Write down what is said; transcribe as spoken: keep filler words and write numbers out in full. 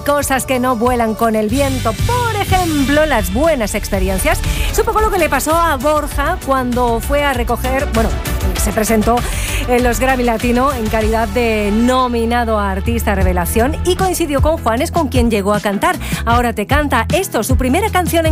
cosas que no vuelan con el viento. Por ejemplo, las buenas experiencias. Es un poco lo que le pasó a Borja cuando fue a recoger, bueno, se presentó en los Grammy Latino en calidad de nominado a Artista Revelación y coincidió con Juanes, con quien llegó a cantar Ahora te canta. Esto, su primera canción en